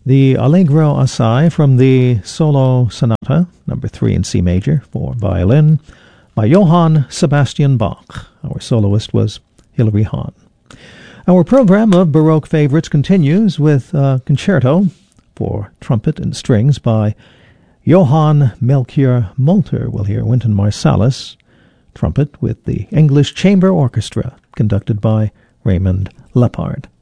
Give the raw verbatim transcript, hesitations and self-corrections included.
The Allegro Assai from the Solo Sonata, number three in C major for violin, by Johann Sebastian Bach. Our soloist was Hilary Hahn. Our program of Baroque favorites continues with a concerto for trumpet and strings by Johann Melchior Molter. We'll hear Wynton Marsalis, trumpet with the English Chamber Orchestra, conducted by Raymond Lepard.